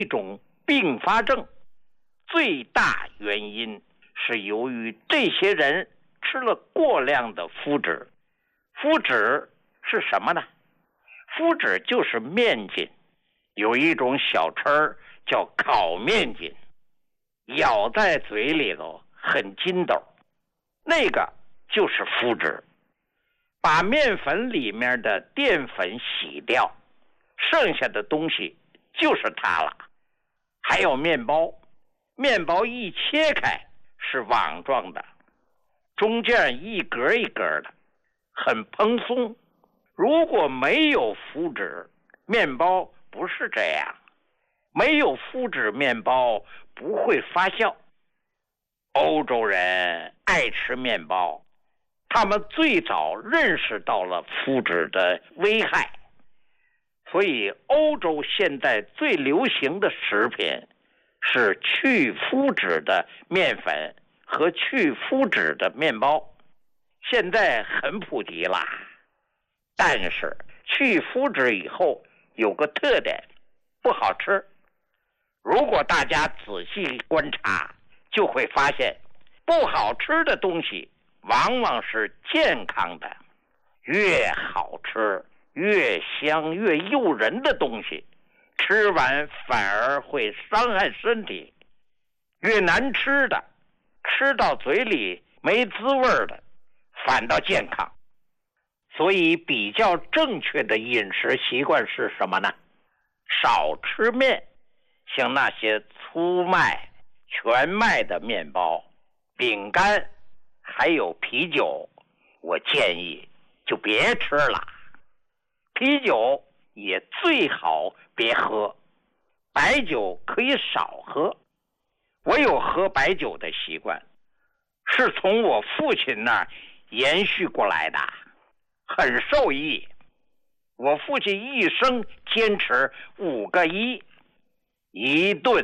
一种并发症，最大原因是由于这些人吃了过量的麸质。麸质是什么呢？麸质就是面筋，有一种小吃儿叫烤面筋，咬在嘴里头很筋斗，那个就是麸质。把面粉里面的淀粉洗掉，剩下的东西就是它了。还有面包，面包一切开是网状的，中间一格一格的，很蓬松。如果没有麸质，面包不是这样。没有麸质面包不会发酵。欧洲人爱吃面包，他们最早认识到了麸质的危害，所以欧洲现在最流行的食品是去麸质的面粉和去麸质的面包，现在很普及啦。但是去麸质以后有个特点，不好吃。如果大家仔细观察，就会发现不好吃的东西往往是健康的。越好吃越香越诱人的东西，吃完反而会伤害身体。越难吃的，吃到嘴里没滋味的，反倒健康。所以比较正确的饮食习惯是什么呢？少吃面，像那些粗麦、全麦的面包、饼干还有啤酒，我建议就别吃了。啤酒也最好别喝，白酒可以少喝。我有喝白酒的习惯，是从我父亲那儿延续过来的，很受益。我父亲一生坚持5个1：一顿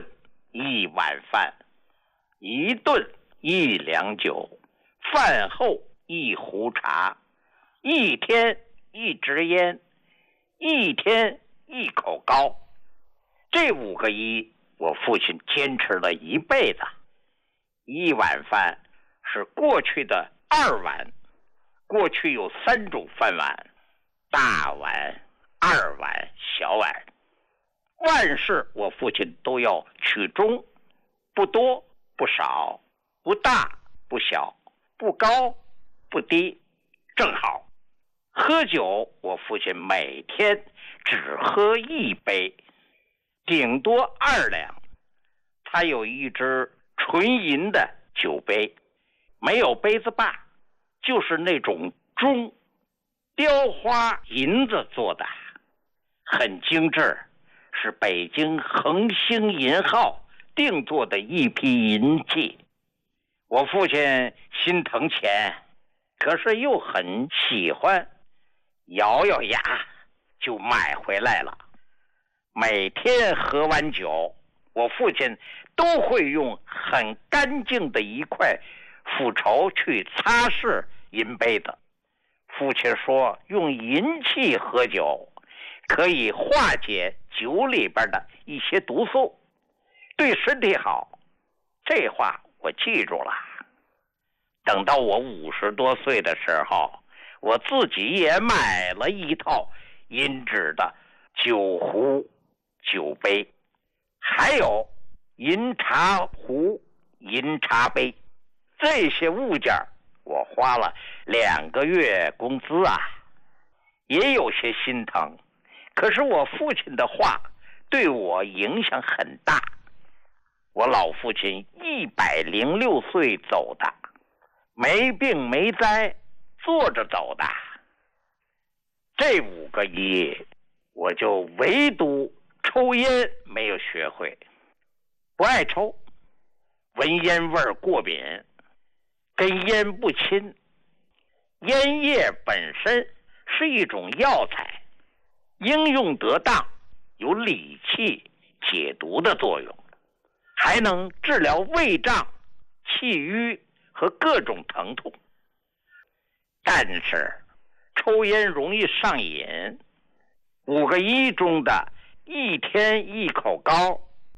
1碗饭，一顿1两酒，饭后1壶茶，一天1支烟，一天1口糕。这5个1，我父亲坚持了一辈子。1碗饭是过去的2碗，过去有3种饭碗，大碗、2碗、小碗。万事我父亲都要取中，不多不少，不大不小，不高不低，正好。喝酒我父亲每天只喝1杯，顶多2两。他有一只纯银的酒杯，没有杯子把，就是那种钟，雕花银子做的，很精致，是北京恒星银号定做的一批银器。我父亲心疼钱，可是又很喜欢，咬咬牙就买回来了。每天喝完酒，我父亲都会用很干净的一块斧头去擦拭银杯子。父亲说，用银器喝酒可以化解酒里边的一些毒素，对身体好。这话我记住了。等到我50多岁的时候，我自己也买了一套银质的酒壶、酒杯，还有银茶壶、银茶杯。这些物件我花了2个月工资啊，也有些心疼。可是我父亲的话对我影响很大。我老父亲106岁走的，没病没灾，坐着走的。这5个1，我就唯独抽烟没有学会，不爱抽，闻烟味过敏，跟烟不亲。烟叶本身是一种药材，应用得当，有理气解毒的作用，还能治疗胃胀、气郁和各种疼痛。但是抽烟容易上瘾，5个1中的一天1口糕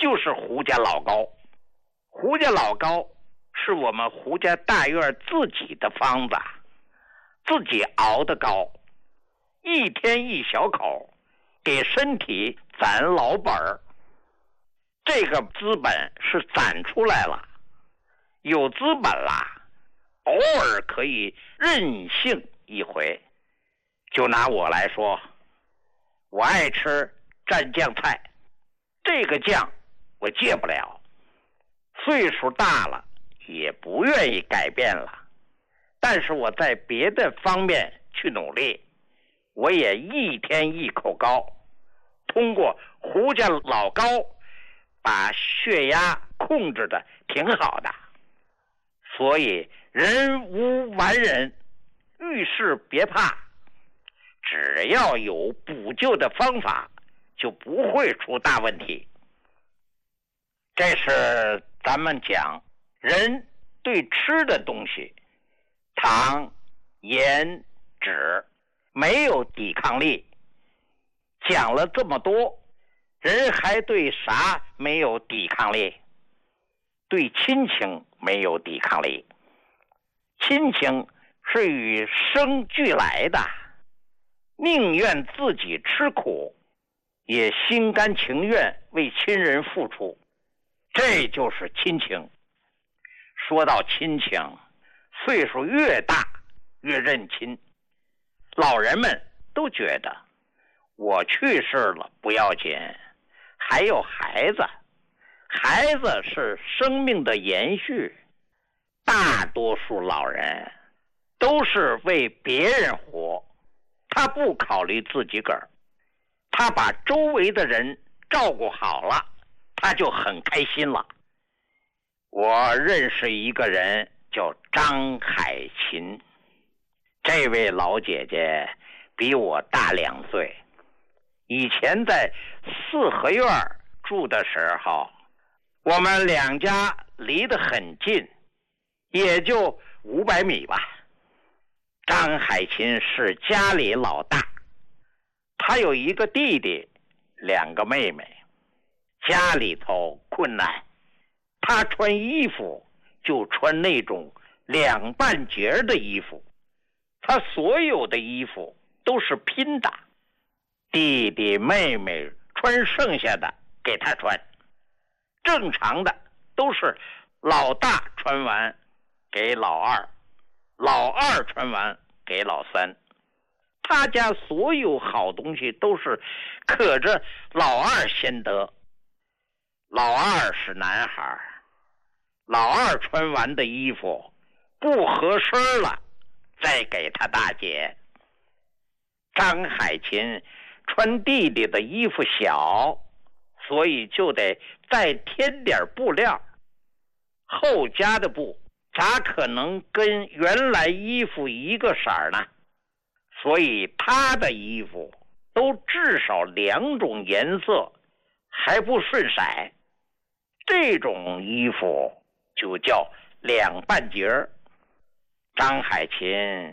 就是胡家老糕。胡家老糕是我们胡家大院自己的方子，自己熬的糕，一天一小口，给身体攒老本儿。这个资本是攒出来了，有资本啦，偶尔可以任性一回。就拿我来说，我爱吃蘸酱菜，这个酱我戒不了，岁数大了也不愿意改变了，但是我在别的方面去努力，我也一天一口糕，通过胡家老糕把血压控制的挺好的。所以人无完人，遇事别怕，只要有补救的方法，就不会出大问题。这是咱们讲人对吃的东西，糖、盐、脂没有抵抗力。讲了这么多，人还对啥没有抵抗力？对亲情没有抵抗力。亲情是与生俱来的，宁愿自己吃苦，也心甘情愿为亲人付出，这就是亲情。说到亲情，岁数越大越认亲。老人们都觉得我去世了不要紧，还有孩子，孩子是生命的延续。大多数老人都是为别人活，他不考虑自己个儿，他把周围的人照顾好了，他就很开心了。我认识一个人叫张海琴，这位老姐姐比我大2岁。以前在四合院住的时候，我们两家离得很近，也就500米吧。张海琴是家里老大，他有一个弟弟，2个妹妹。家里头困难，他穿衣服就穿那种2半截的衣服，他所有的衣服都是拼的，弟弟妹妹穿剩下的给他穿，正常的都是老大穿完给老二，老二穿完给老三。他家所有好东西都是可着老二先得。老二是男孩，老二穿完的衣服不合身了，再给他大姐。张海琴穿弟弟的衣服小，所以就得再添点布料。后加的布咋可能跟原来衣服一个色儿呢？所以他的衣服都至少2种颜色，还不顺色。这种衣服就叫2半截。张海琴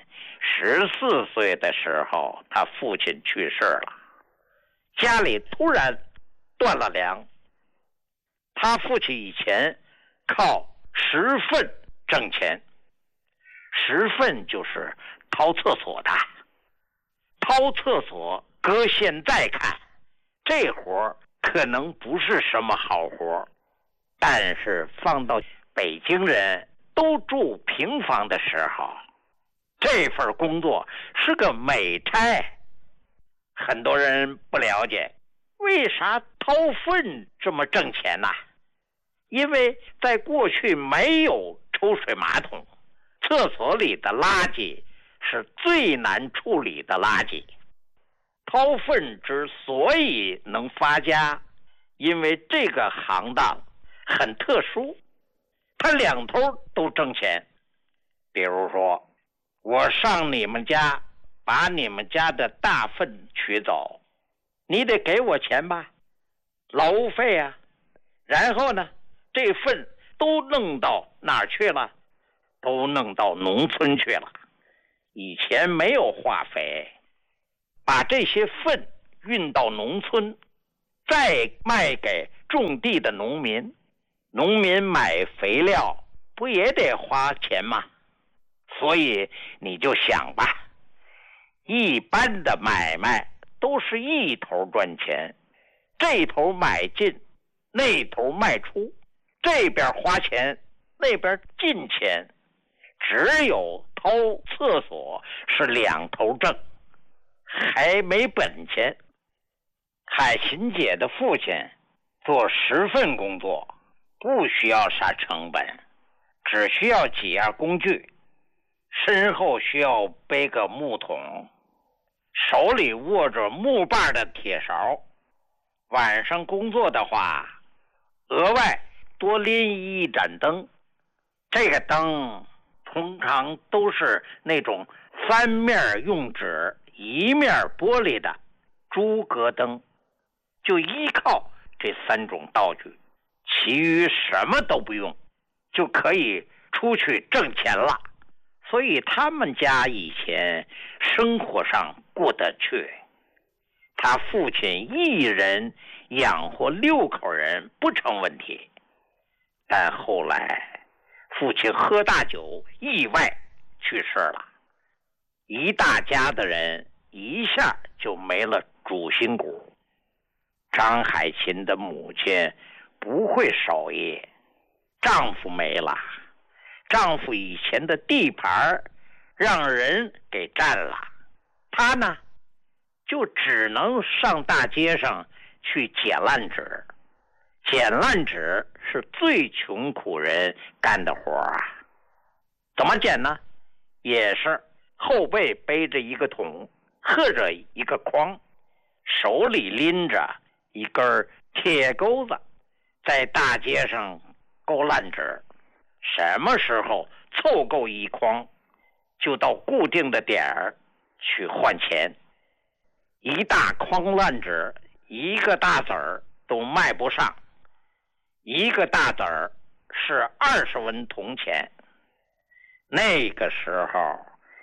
14岁的时候，他父亲去世了，家里突然断了粮。他父亲以前靠拾粪挣钱，拾粪就是掏厕所的。掏厕所搁现在看，这活可能不是什么好活，但是放到北京人都住平房的时候，这份工作是个美差。很多人不了解为啥掏粪这么挣钱呢？因为在过去没有抽水马桶，厕所里的垃圾是最难处理的垃圾。掏粪之所以能发家，因为这个行当很特殊，它2头都挣钱。比如说，我上你们家把你们家的大粪取走，你得给我钱吧，劳务费啊。然后呢，这粪都弄到哪儿去了？都弄到农村去了。以前没有化肥，把这些粪运到农村， 再卖给种地的农民，农民买肥料不也得花钱吗？所以你就想吧，一般的买卖都是一头赚钱，这头买进，那头卖出，这边花钱，那边进钱，只有掏厕所是两头挣，还没本钱。海琴姐的父亲做10份工作，不需要啥成本，只需要几样工具，身后需要背个木桶，手里握着木把的铁勺，晚上工作的话，额外多拎一盏灯，这个灯通常都是那种3面用纸1面玻璃的诸葛灯，就依靠这3种道具，其余什么都不用，就可以出去挣钱了。所以他们家以前生活上过得去，他父亲一人养活6口人不成问题。但后来父亲喝大酒意外去世了，一大家的人一下就没了主心骨。张海琴的母亲不会手艺，丈夫没了，丈夫以前的地盘让人给占了，她呢就只能上大街上去捡烂纸。捡烂纸是最穷苦人干的活啊。怎么捡呢？也是后背背着一个桶，喝着一个筐，手里拎着一根铁钩子，在大街上勾烂纸。什么时候凑够一筐，就到固定的点儿去换钱。一大筐烂纸，一个大子儿都卖不上，一个大子儿是20文铜钱。那个时候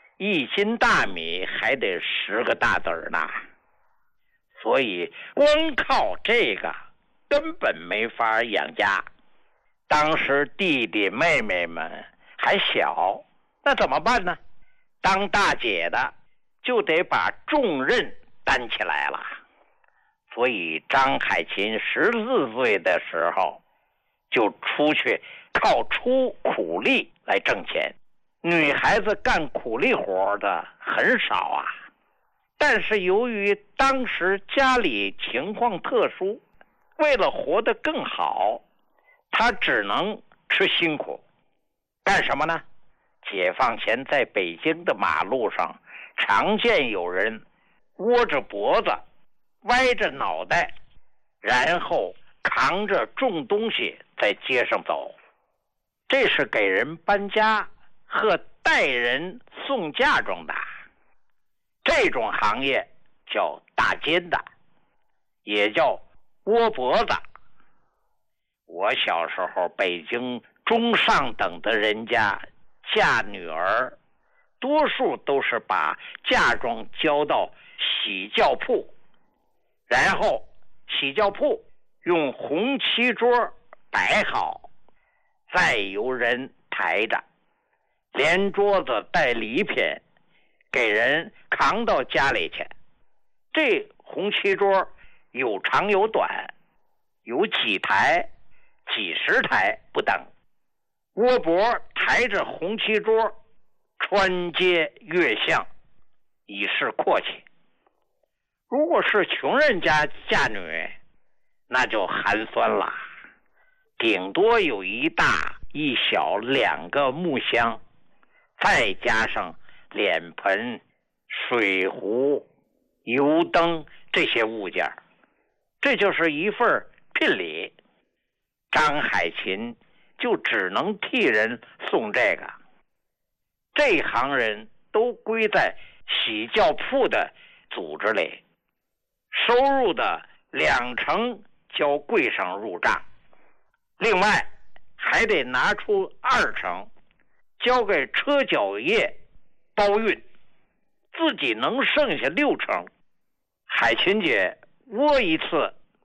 1斤大米还得10个大子儿呢，所以光靠这个根本没法养家。当时弟弟妹妹们还小，那怎么办呢？当大姐的就得把重任担起来了。所以张海琴14岁的时候就出去靠出苦力来挣钱。女孩子干苦力活的很少啊，但是由于当时家里情况特殊，为了活得更好，她只能吃辛苦。干什么呢？解放前在北京的马路上常见有人窝着脖子，歪着脑袋，然后扛着重东西在街上走，这是给人搬家和带人送嫁妆的。这种行业叫打尖的，也叫窝脖子。我小时候北京中上等的人家嫁女儿，多数都是把嫁妆交到洗轿铺，然后洗轿铺用红漆桌摆好，再由人抬着，连桌子带礼品给人扛到家里去。这红漆桌有长有短，有几台几十台不等。窝脖抬着红漆桌穿街越巷，以示阔气。如果是穷人家嫁女，那就寒酸了，顶多有一大一小2个木箱，再加上脸盆、水壶、油灯这些物件，这就是一份聘礼。张海琴就只能替人送这个。这行人都归在洗轿铺的组织里，收入的2成交柜上入账，另外还得拿出2成交给车脚业包运，自己能剩下6成。海琴姐窝一次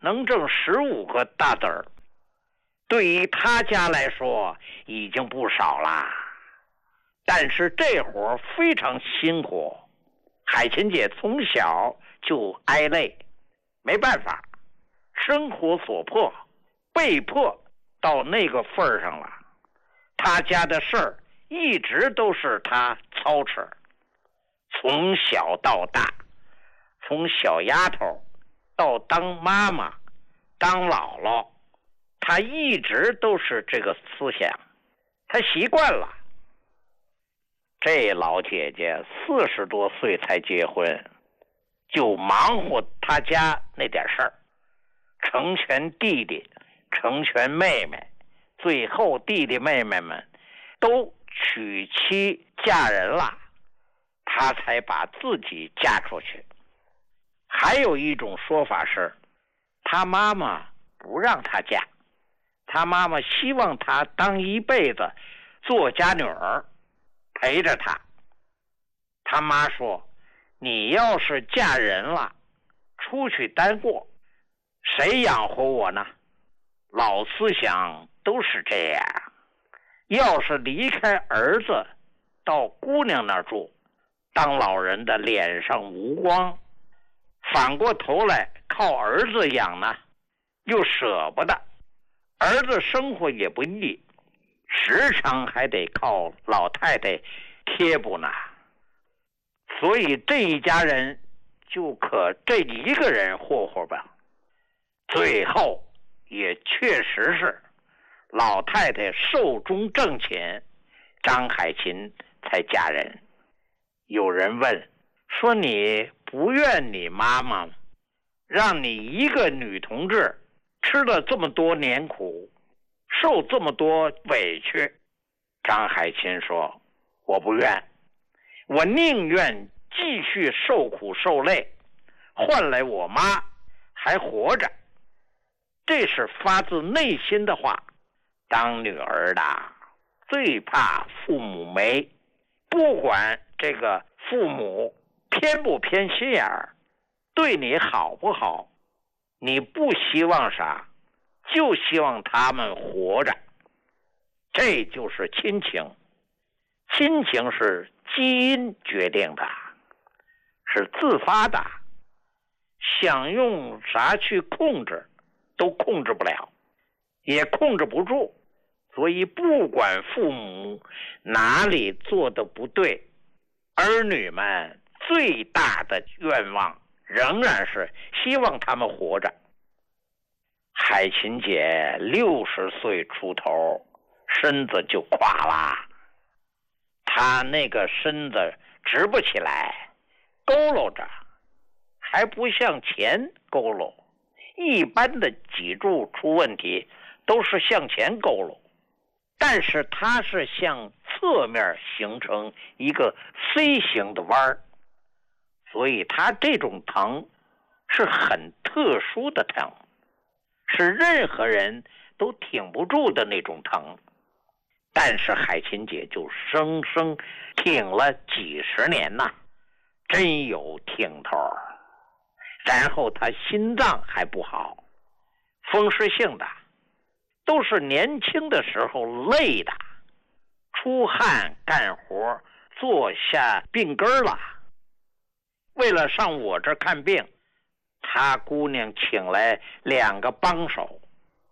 能挣15个大子儿，对于他家来说已经不少啦。但是这活非常辛苦，海琴姐从小就挨累，没办法，生活所迫，被迫到那个份儿上了。他家的事儿一直都是他操持，从小到大，从小丫头到当妈妈当姥姥，他一直都是这个思想，他习惯了。这老姐姐40多岁才结婚，就忙活他家那点事儿，成全弟弟，成全妹妹，最后弟弟妹妹们都娶妻嫁人了，她才把自己嫁出去。还有一种说法是，她妈妈不让她嫁，她妈妈希望她当一辈子做家女儿，陪着她。她妈说，你要是嫁人了，出去单过，谁养活我呢？老思想都是这样，要是离开儿子到姑娘那儿住，当老人的脸上无光，反过头来靠儿子养呢，又舍不得，儿子生活也不易，时常还得靠老太太贴补呢。所以这一家人就可这一个人霍霍吧。最后也确实是老太太寿终正寝，张海琴才嫁人。有人问说，你不怨你妈妈让你一个女同志吃了这么多年苦，受这么多委屈？张海琴说，我不怨，我宁愿继续受苦受累，换来我妈还活着。这是发自内心的话。当女儿的最怕父母没，不管这个父母偏不偏心眼儿，对你好不好，你不希望啥，就希望他们活着。这就是亲情。亲情是基因决定的，是自发的，想用啥去控制都控制不了，也控制不住。所以不管父母哪里做的不对，儿女们最大的愿望仍然是希望他们活着。海琴姐60岁出头，身子就垮了，她那个身子直不起来，佝偻着，还不向前佝偻。一般的脊柱出问题都是向前佝偻，但是它是向侧面形成一个 C 型的弯，所以它这种疼是很特殊的疼，是任何人都挺不住的那种疼。但是海琴姐就生生挺了几十年呐，真有挺头。然后她心脏还不好，风湿性的，都是年轻的时候累的，出汗干活坐下病根了。为了上我这看病，她姑娘请来2个帮手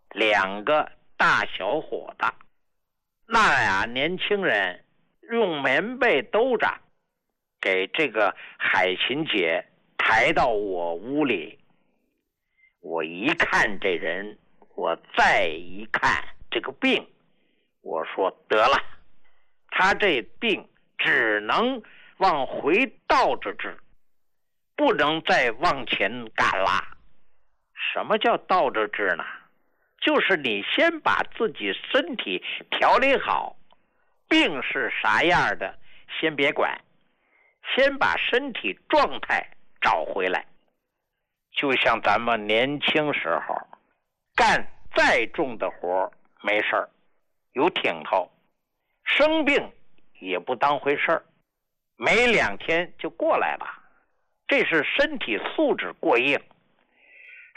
，2个大小伙子。那俩年轻人用棉被兜着，给这个海琴姐抬到我屋里。我一看这人，我再一看这个病，我说得了，他这病只能往回倒着治，不能再往前赶了。什么叫倒着治呢？就是你先把自己身体调理好，病是啥样的先别管，先把身体状态找回来。就像咱们年轻时候干再重的活没事儿，有挺头，生病也不当回事儿，没2天就过来了。这是身体素质过硬。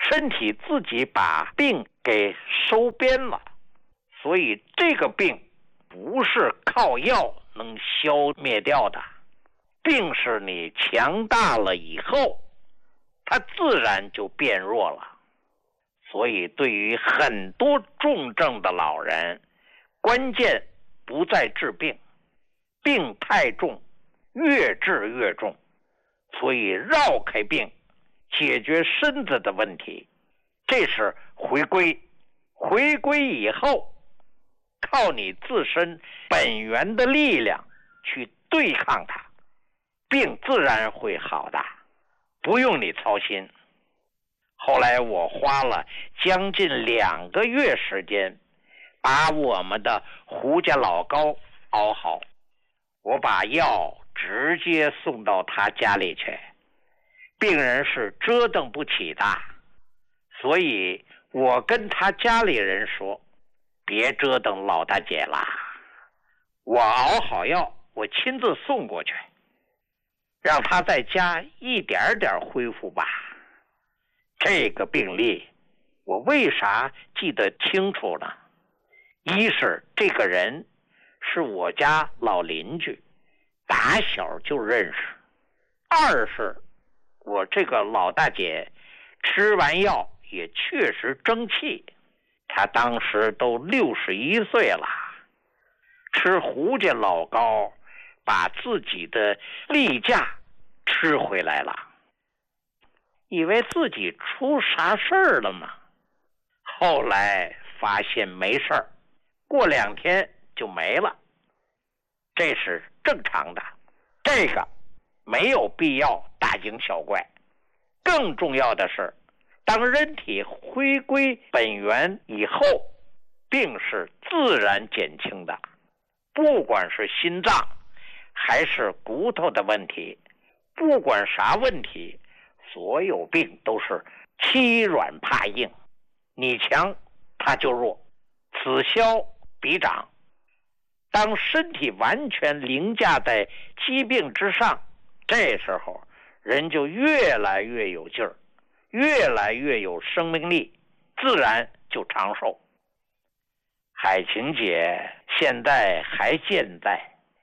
身体自己把病给收编了，所以这个病不是靠药能消灭掉的，病是你强大了以后，它自然就变弱了。所以对于很多重症的老人，关键不在治病，病太重，越治越重，所以绕开病，解决身子的问题，这是回归。回归以后，靠你自身本源的力量去对抗它，病自然会好的，不用你操心。后来我花了将近2个月时间，把我们的胡家老膏熬好，我把药直接送到他家里去，病人是折腾不起的，所以我跟他家里人说，别折腾老大姐了，我熬好药，我亲自送过去，让他在家一点点恢复吧。这个病例我为啥记得清楚呢？一是这个人是我家老邻居，打小就认识；二是我这个老大姐吃完药也确实争气，她当时都61岁了，吃胡家老膏把自己的例假吃回来了，以为自己出啥事儿了吗？后来发现没事儿，过2天就没了，这是正常的，这个没有必要大惊小怪。更重要的是，当人体回归本源以后，病是自然减轻的，不管是心脏还是骨头的问题，不管啥问题，所有病都是欺软怕硬，你强它就弱，此消彼长。当身体完全凌驾在疾病之上，这时候人就越来越有劲儿，越来越有生命力，自然就长寿。海晴姐现在还健在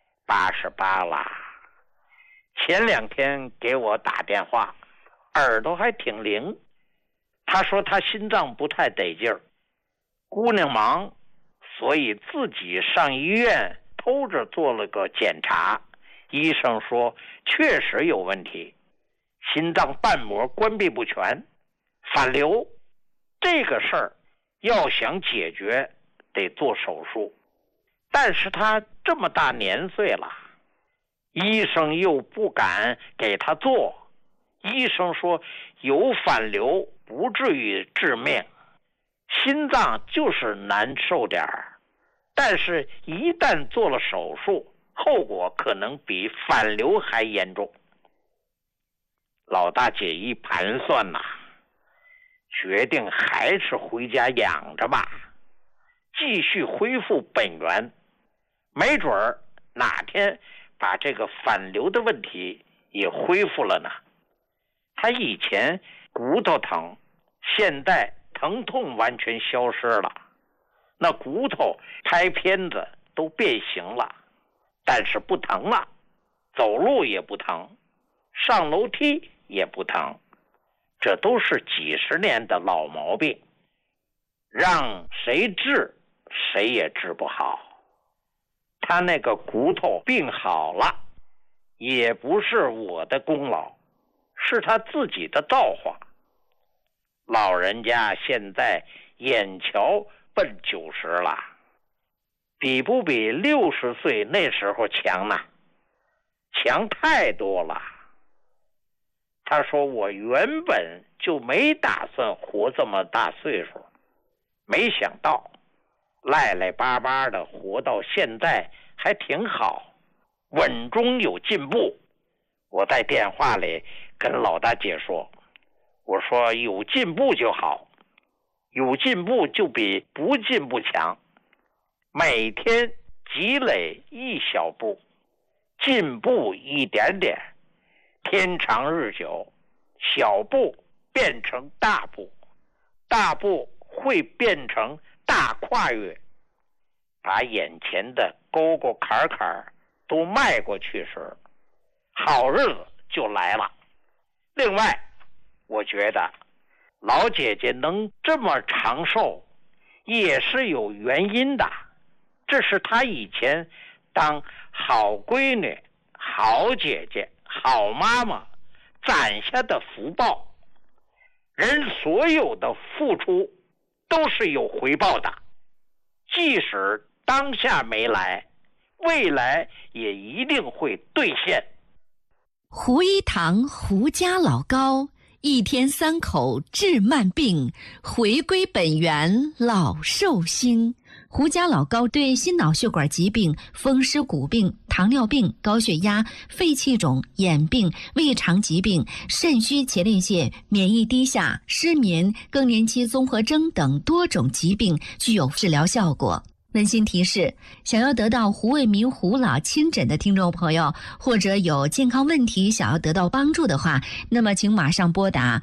，88啦。前2天给我打电话，耳朵还挺灵，她说她心脏不太得劲儿，姑娘忙，所以自己上医院偷着做了个检查，医生说确实有问题，心脏瓣膜关闭不全，反流，这个事儿要想解决得做手术，但是他这么大年岁了，医生又不敢给他做，医生说有反流不至于致命，心脏就是难受点儿，但是一旦做了手术，后果可能比反流还严重。老大姐一盘算呐，决定还是回家养着吧，继续恢复本源，没准儿哪天把这个反流的问题也恢复了呢。他以前骨头疼，现在疼痛完全消失了，那骨头拍片子都变形了，但是不疼了，走路也不疼，上楼梯也不疼，这都是几十年的老毛病，让谁治谁也治不好。他那个骨头病好了，也不是我的功劳，是他自己的造化。老人家现在眼瞧奔90了，比不比60岁那时候强呢？强太多了。他说我原本就没打算活这么大岁数，没想到赖赖巴巴的活到现在还挺好，稳中有进步。我在电话里跟老大姐说，我说有进步就好，有进步就比不进步强，每天积累一小步，进步一点点，天长日久，小步变成大步， 大步会变成大跨越，把眼前的沟沟坎坎都迈过去时，好日子就来了。另外，我觉得老姐姐能这么长寿也是有原因的，这是她以前当好闺女、好姐姐、好妈妈攒下的福报。人所有的付出都是有回报的，即使当下没来，未来也一定会兑现。 胡一堂胡家老高，一天3口治慢病，回归本源老寿星。胡家老高对心脑血管疾病、风湿骨病、糖尿病、高血压、肺气肿、眼病、胃肠疾病、肾虚前列腺、免疫低下、失眠、更年期综合征等多种疾病具有治疗效果。温馨提示：想要得到胡卫民胡老亲诊的听众朋友，或者有健康问题想要得到帮助的话，那么请马上拨打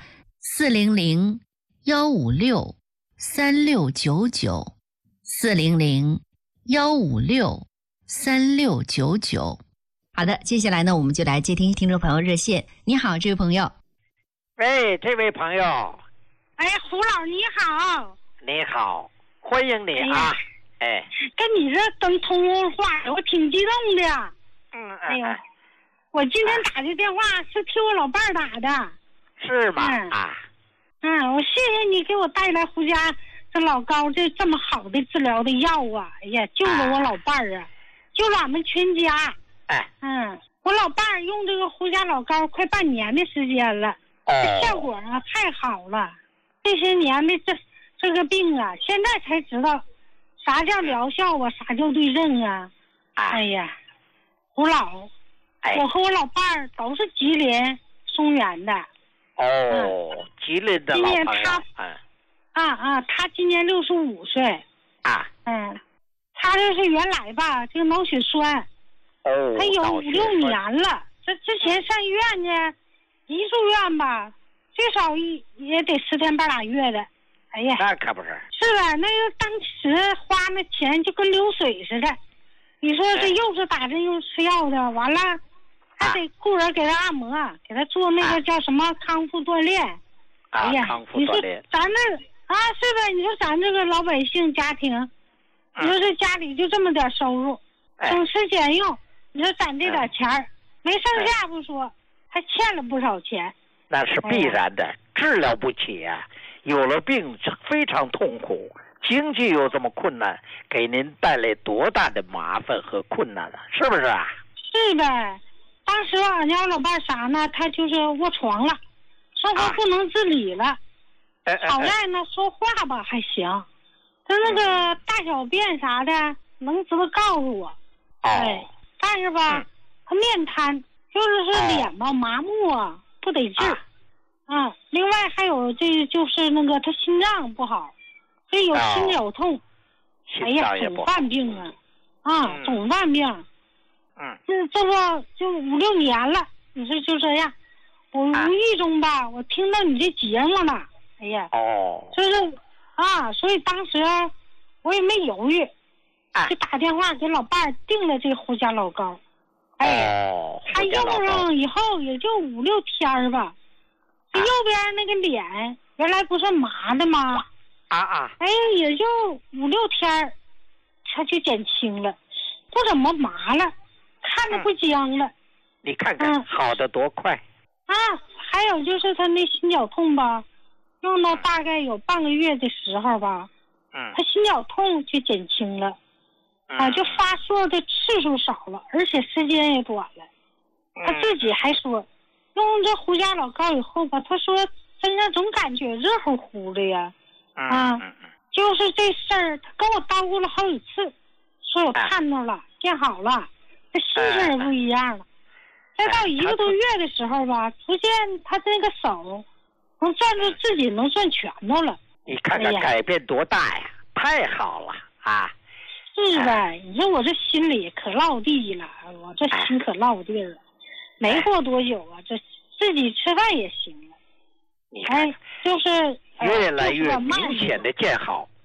400-156-3699，400-156-3699。好的，接下来呢，我们就来接听众朋友热线。你好，这位朋友。 喂，这位朋友。 哎，胡老你好。 你好，欢迎你啊。 跟你这等通话，我挺激动的。哎呦，我今天打的电话是替我老伴儿打的。 是吗？ 我谢谢你给我带来胡家这老高这么好的治疗的药啊！哎呀，救了我老伴儿啊，救了俺们全家。我老伴儿用这个胡家老高快半年的时间了，这效果啊太好了。这些年的这个病啊，现在才知道啥叫疗效啊，啥叫对症啊。哎呀，胡老，我和我老伴儿都是吉林松原的。 吉林的老朋友。 他今年65岁。他这是原来吧，这个脑血栓。他有5、6年了。这之前上医院呢，一住院吧，最少也得10天半拉月的。哎呀， 那可不是。 是吧？那个当时花那钱就跟流水似的。你说这又是打针又吃药的，完了还得雇人给他按摩，给他做那个叫什么康复锻炼。哎呀，你说咱这是吧？你说咱这个老百姓家庭，你说这家里就这么点收入，省吃俭用，你说攒这点钱没剩下不说，还欠了不少钱。 那是必然的，治疗不起啊。有了病非常痛苦，经济又这么困难，给您带来多大的麻烦和困难啊，是不是啊？ 是呗。当时俺家老伴啥呢，他就是卧床了，生活不能自理了。好在呢，说话吧还行，他那个大小便啥的能知道告诉我。但是吧，他面瘫，就是脸吧麻木啊，不得劲。另外还有这就是那个他心脏不好，这有心绞痛。哎呀，总犯病啊！总犯病。这不就5、6年了？你说就这样，我无意中吧，我听到你这节目了。哎呀，所以当时我也没犹豫，就打电话给老伴儿订了这胡家老高。他用上以后也就5、6天吧。右边那个脸原来不是麻的吗？也就5、6天，他就减轻了，不怎么麻了，看着不僵了。 你看看，好的多快！ 还有就是他那心绞痛吧，用到大概有半个月的时候吧，他心绞痛就减轻了，就发作的次数少了，而且时间也短了。他自己还说。用这胡家老高以后吧，他说身上总感觉热乎乎的呀。就是这事儿，他跟我叨咕了好几次，说我看到了，见好了，这心情也不一样了。再到1个多月的时候吧，逐渐他这个手能攥住自己能攥拳头了。 你看看改变多大呀！太好了啊！ 是呗，你说我这心里可落地了，我这心可落地了。没过多久啊，这自己吃饭也行了。就是越来越明显的见好。